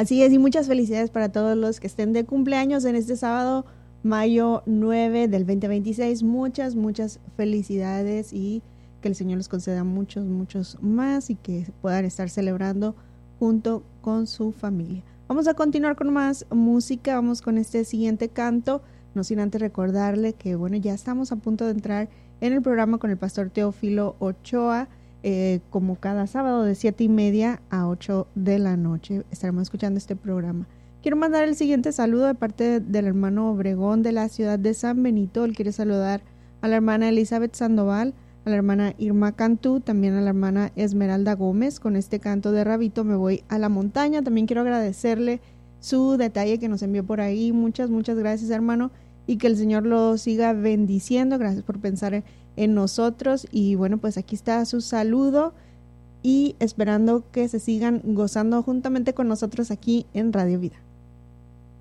Así es, y muchas felicidades para todos los que estén de cumpleaños en este sábado, mayo 9 del 2026. Muchas, muchas felicidades y que el Señor les conceda muchos, muchos más y que puedan estar celebrando junto con su familia. Vamos a continuar con más música, vamos con este siguiente canto, no sin antes recordarle que bueno, ya estamos a punto de entrar en el programa con el pastor Teófilo Ochoa, como cada sábado de 7:30 a 8 de la noche estaremos escuchando este programa. Quiero mandar el siguiente saludo de parte del hermano Obregón de la ciudad de San Benito. Él quiere saludar a la hermana Elizabeth Sandoval, a la hermana Irma Cantú, también a la hermana Esmeralda Gómez. Con este canto de Rabito me voy a la montaña. También quiero agradecerle su detalle que nos envió por ahí. Muchas, muchas gracias, hermano, y que el Señor lo siga bendiciendo. Gracias por pensar en nosotros y bueno, pues aquí está su saludo y esperando que se sigan gozando juntamente con nosotros aquí en Radio Vida.